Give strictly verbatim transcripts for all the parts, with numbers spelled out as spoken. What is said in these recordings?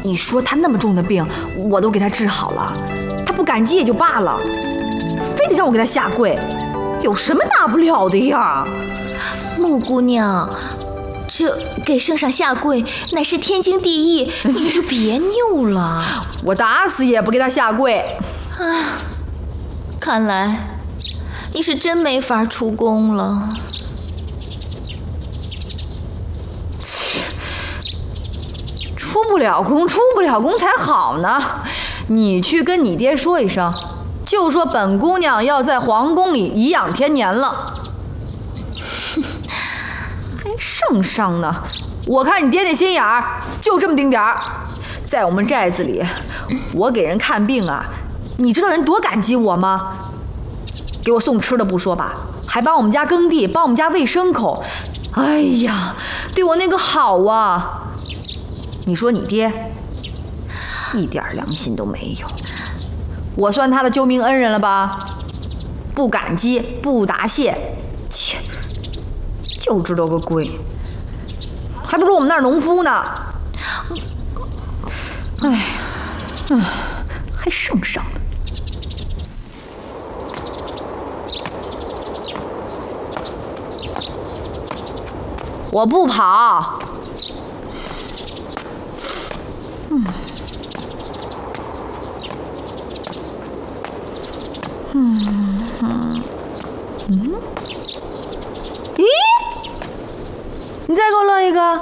你说他那么重的病，我都给他治好了，他不感激也就罢了，非得让我给他下跪，有什么大不了的呀？ 穆姑娘，这给圣上下跪乃是天经地义，你就别拗了。 我打死也不给他下跪。 啊，看来你是真没法出宫了。 出不了宫，出不了宫才好呢。你去跟你爹说一声，就说本姑娘要在皇宫里颐养天年了。还圣上呢？我看你爹那心眼儿就这么丁点儿。在我们寨子里，我给人看病啊，你知道人多感激我吗？给我送吃的不说吧，还帮我们家耕地，帮我们家喂牲口。哎呀，对我那个好啊！你说你爹一点良心都没有，我算他的救命恩人了吧？不感激不答谢，切，就知道个跪，还不如我们那儿农夫呢。哎，唉，还圣上呢。我不跑。嗯。嗯嗯嗯。咦？你再给我乐一个。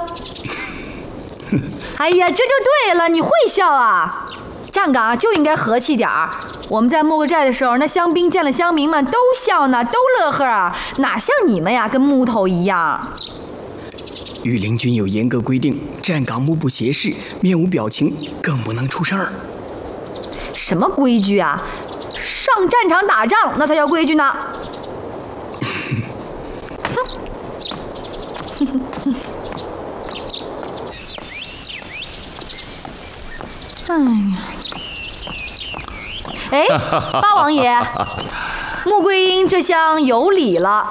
哎呀，这就对了，你会笑啊！站岗就应该和气点儿。我们在木个寨的时候，那乡兵见了乡民们都笑呢，都乐呵啊，哪像你们呀，跟木头一样。 御林军有严格规定，站岗目不斜视，面无表情，更不能出声儿。 什么规矩啊？上战场打仗那才叫规矩呢。哎呀！哎，八王爷，穆桂英这厢有礼了。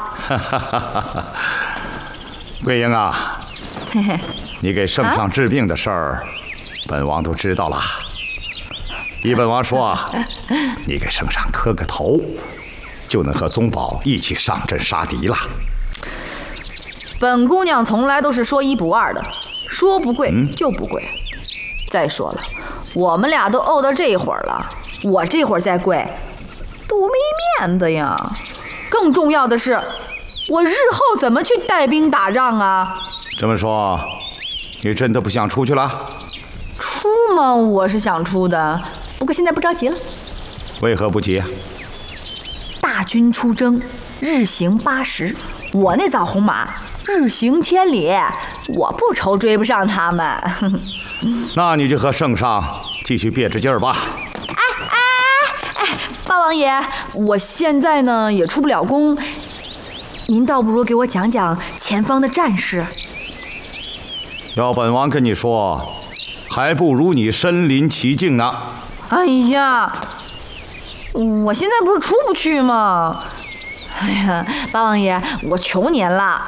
桂英啊， 嘿嘿， 你给圣上治病的事儿，本王都知道了。依本王说啊，你给圣上磕个头，就能和宗保一起上阵杀敌了。 本姑娘从来都是说一不二的，说不跪就不跪。嗯、再说了，我们俩都怄到这会儿了，我这会儿再跪，多没面子呀！更重要的是，我日后怎么去带兵打仗啊？ 这么说，你真的不想出去了？ 出嘛，我是想出的，不过现在不着急了。 为何不急？ 大军出征，日行八十，我那早红马日行千里，我不愁追不上他们。 那你就和圣上继续憋着劲儿吧。 哎哎哎，八王爷，我现在呢也出不了宫，您倒不如给我讲讲前方的战事。 要本王跟你说，还不如你身临其境呢。 哎呀，我现在不是出不去吗？哎呀，八王爷，我求您了。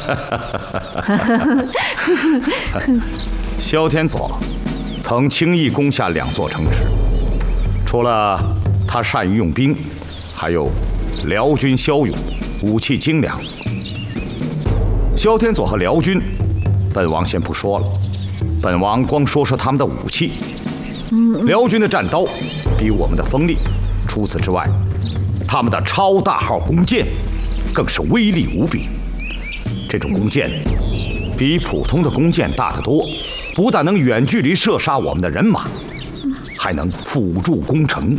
萧天佐曾轻易攻下两座城池，除了他善于用兵，还有辽军骁勇，武器精良。萧天佐和辽军，本王先不说了，本王光说说他们的武器。辽军的战刀比我们的锋利，除此之外，他们的超大号弓箭更是威力无比。这种弓箭比普通的弓箭大得多，不但能远距离射杀我们的人马，还能辅助攻城。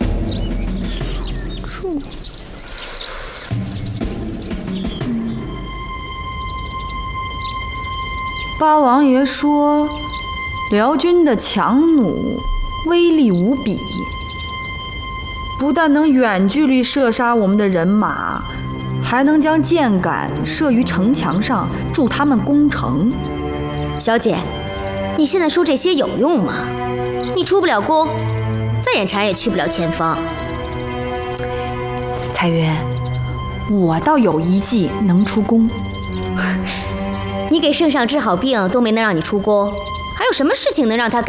八王爷说，辽军的强弩威力无比，不但能远距离射杀我们的人马，还能将箭杆射于城墙上，助他们攻城。 小姐，你现在说这些有用吗？你出不了宫，再眼馋也去不了前方。 彩云，我倒有一计能出宫。 你给圣上治好病都没能让你出宫，还有什么事情能让他